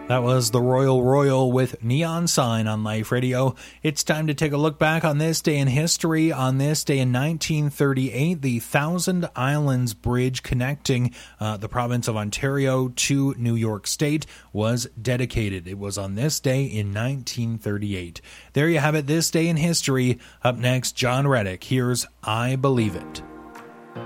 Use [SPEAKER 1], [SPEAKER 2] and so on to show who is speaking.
[SPEAKER 1] That was the Royal Royal with Neon Sign on Life Radio. It's time to take a look back on this day in history. On this day in 1938, the Thousand Islands Bridge connecting the province of Ontario to New York State was dedicated. It was on this day in 1938. There you have it, this day in history. Up next, John Reddick. Here's I Believe It.